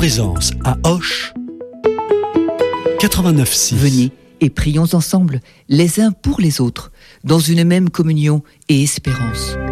présence à Auch 89.6. Venez et prions ensemble, les uns pour les autres, dans une même communion et espérance.